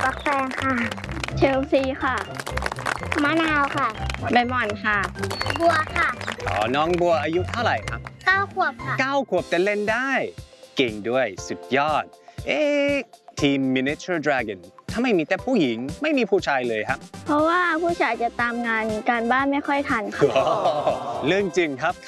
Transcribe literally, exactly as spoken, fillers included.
กาแฟค่ะเชลซีค่ะมะนาวค่ะใบหม่อนค่ะบัวค่ะอ๋อ น้องบัวอายุเท่าไหร่ครับเก้าขวบค่ะเก้าขวบแต่เล่นได้ เก่งด้วยสุดยอด เอ๊ะทีม Miniature Dragon ทำไมมีแต่ผู้หญิงไม่มีผู้ชายเลยครับเพราะว่าผู้ชายจะตามงานการบ้านไม่ค่อยทันค่ะเรื่องจริงครับ